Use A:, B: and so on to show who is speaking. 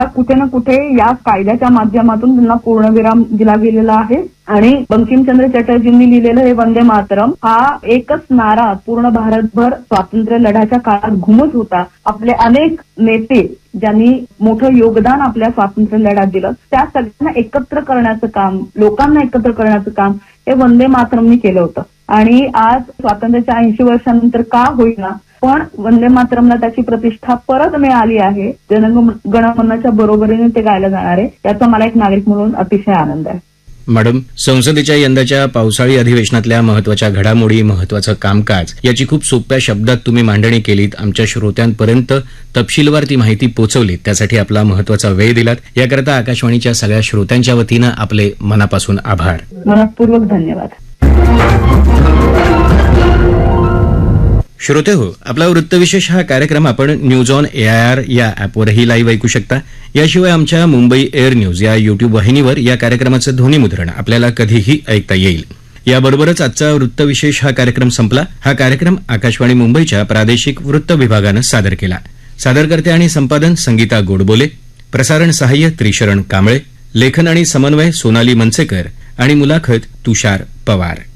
A: कुठे ना कुठे या कायद्याच्या माध्यमातून त्यांना पूर्णविराम दिला गेलेला आहे. आणि बंकिमचंद्र चटर्जींनी लिहिलेलं हे वंदे मातरम हा एकच नारा पूर्ण भारतभर स्वातंत्र्य लढ्याच्या काळात घुमत होता. आपले अनेक नेते ज्यांनी मोठं योगदान आपल्या स्वातंत्र्य लढ्यात दिलं, त्या सगळ्यांना एकत्र करण्याचं काम, लोकांना एकत्र करण्याचं काम हे वंदे मातरमनी केलं होतं. आणि आज स्वातंत्र्याच्या 80 वर्षानंतर का होईना, पण वंदे मातरमला त्याची प्रतिष्ठा परत मिळाली आहे. जनगणमनाच्या बरोबरीने ते गायला जाणार आहे, याचा मला एक नागरिक म्हणून अतिशय आनंद आहे.
B: मॅडम, संसदेच्या यंदाच्या पावसाळी अधिवेशनातल्या महत्वाच्या घडामोडी, महत्वाचं कामकाज याची खूप सोप्या शब्दात तुम्ही मांडणी केलीत. आमच्या श्रोत्यांपर्यंत तपशीलवार ती माहिती पोहोचवलीत, त्यासाठी आपला महत्वाचा वेळ दिलात. याकरता आकाशवाणीच्या सगळ्या श्रोत्यांच्या वतीनं आपले मनापासून आभार.
A: मनपूर्वक धन्यवाद.
B: श्रोते हो, आपला वृत्तविशेष हा कार्यक्रम आपण न्यूज ऑन AIR या ॲपवरही लाईव्ह ऐकू शकता. याशिवाय आमच्या मुंबई एअर न्यूज या युट्यूब वाहिनीवर या कार्यक्रमाचं ध्वनिमुद्रण आपल्याला कधीही ऐकता येईल. याबरोबरच आजचा वृत्तविशेष हा कार्यक्रम संपला. हा कार्यक्रम आकाशवाणी मुंबईच्या प्रादेशिक वृत्त विभागानं सादर केला. सादरकर्ते आणि संपादन संगीता गोडबोले, प्रसारण सहाय्य त्रिशरण कांबळे, लेखन आणि समन्वय सोनाली मनसेकर आणि मुलाखत तुषार पवार.